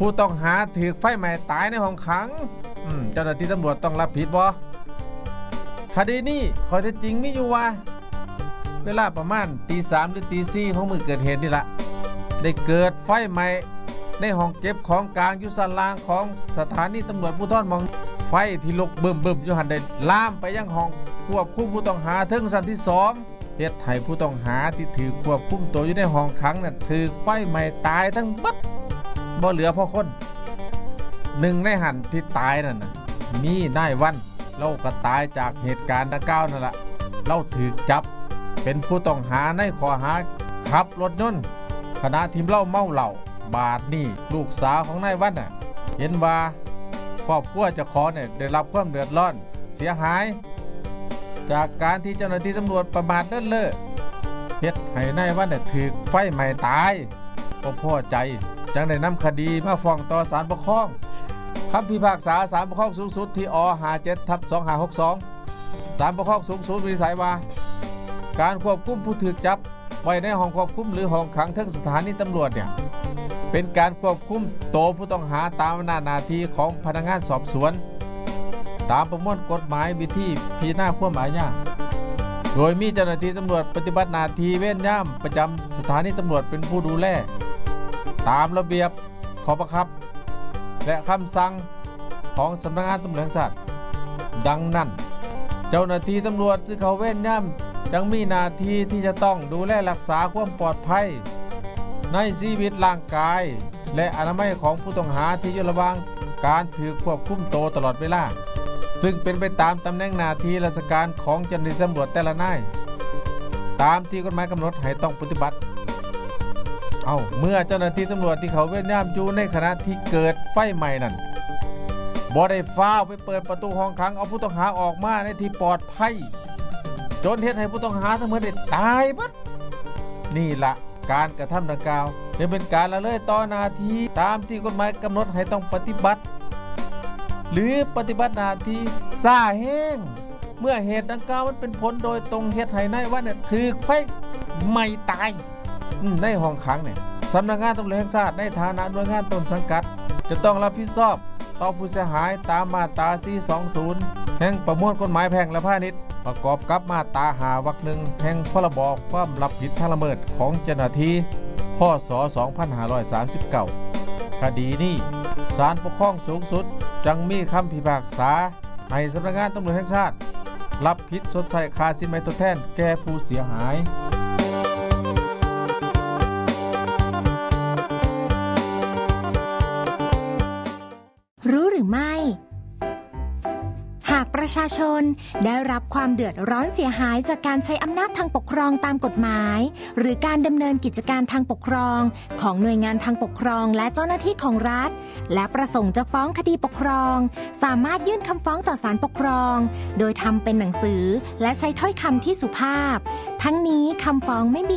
ผู้ต้องหาถูกไฟไหม้ตายในห้องขังเจ้าหน้าที่ตำรวจต้องรับผิดบ่คดีนี้ข้อเท็จจริงมีอยู่ว่าเวลาประมาณตี3หรือตี4ของมื้อเกิดเหตุนี่ละได้เกิดไฟไหม้ในห้องเก็บของกลางอยู่ชั้นล่างของสถานีตำรวจภูธรหม่องไฟที่ลุกบึ้มอยู่หันได้ลามไปยังห้องควบคุมผู้ต้องหาถึงชั้นที่2เฮ็ดให้ผู้ต้องหาที่ถือควบคุมตัวอยู่ในห้องขังนั้นถูกไฟไหม้ตายทั้งบัดบ่เหลือพอคนหนึ่งในหันที่ตายนั่นน่ะมีนายวันเราก็ตายจากเหตุการณ์ดังกล่าวนั่นแหละเราถูกจับเป็นผู้ต้องหาในข้อหาขับรถยนต์ขณะที่เมาเหล้าบาดนี่ลูกสาวของนายวันน่ะเห็นว่าครอบครัวเจ้าของเนี่ยได้รับความเดือดร้อนเสียหายจากการที่เจ้าหน้าที่ตำรวจประมาทเลินเล่อเฮ็ดให้นายวันเนี่ยถูกไฟไหม้ตายก็พอใจจังได้นำคดีมาฟ้องต่อศาลปกครองคำพิพากษาศาลปกครองสูงสุดที่57/2562ศาลปกครองสูงสุดวินิจฉัยว่าการควบคุมผู้ถูกจับไว้ในห้องควบคุมหรือห้องขังทั้งสถานีตำรวจเนี่ยเป็นการควบคุมตัวผู้ต้องหาตามอำนาจหน้าที่ของพนักงานสอบสวนตามประมวลกฎหมายวิธีพิจารณาความอาญาโดยมีเจ้าหน้าที่ตำรวจปฏิบัติหน้าที่เว้นย่ามประจำสถานีตำรวจเป็นผู้ดูแลตามระเบียบข้อบังคับและคำสั่งของสำนักงานตำรวจแห่งชาติดังนั้นเจ้าหน้าที่ตำรวจที่เขาเว้นย่ำจึงมีหน้าที่ที่จะต้องดูแลรักษาความปลอดภัยในชีวิตร่างกายและอนามัยของผู้ต้องหาที่อยู่ระหว่างการถือควบคุมตัวตลอดเวลาซึ่งเป็นไปตามตำแหน่งหน้าที่ราชการของเจ้าหน้าที่ตำรวจแต่ละนายตามที่กฎหมายกำหนดให้ต้องปฏิบัติเมื่อเจ้าหน้าที่ตำรวจที่เขาเว้นย่ำอยู่ในขณะที่เกิดไฟไหม้นั้นบ่ได้ฟ้าวไปเปิดประตูห้องขังเอาผู้ต้องหาออกมาในที่ปลอดภัยจนเฮ็ดให้ผู้ต้องหาทั้งหมดได้ตายบัดนี่ละการกระทำดังกล่าวจะเป็นการละเลยต่อหน้าที่ตามที่กฎหมายกำหนดให้ต้องปฏิบัติหรือปฏิบัติหน้าที่ซ่าแห้งเมื่อเหตุดังกล่าวมันเป็นผลโดยตรงเฮ็ดให้นายวันเนี่ยถูกไฟไหม้ตายในห้องขังเนี่ยสำนักงานตำรวจแห่งชาติในฐานะหน่วยงานต้นสังกัดจะต้องรับผิดชอบต่อผู้เสียหายตามมาตรา420แห่งประมวลกฎหมายแพ่งและพาณิชย์ประกอบกับมาตรา5 วรรค 1แห่งพรบความรับผิดทางละเมิดของเจ้าหน้าที่พ.ศ. 2539คดีนี้ศาลปกครองสูงสุดจังมีคำพิพากษาให้สำนักงานตำรวจแห่งชาติรับผิดชดใช้ค่าสินไหมทดแทนแก่ผู้เสียหายรู้หรือไม่หากประชาชนได้รับความเดือดร้อนเสียหายจากการใช้อำนาจทางปกครองตามกฎหมายหรือการดำเนินกิจการทางปกครองของหน่วยงานทางปกครองและเจ้าหน้าที่ของรัฐและประสงค์จะฟ้องคดีปกครองสามารถยื่นคำฟ้องต่อศาลปกครองโดยทำเป็นหนังสือและใช้ถ้อยคำที่สุภาพทั้งนี้คำฟ้องไม่มี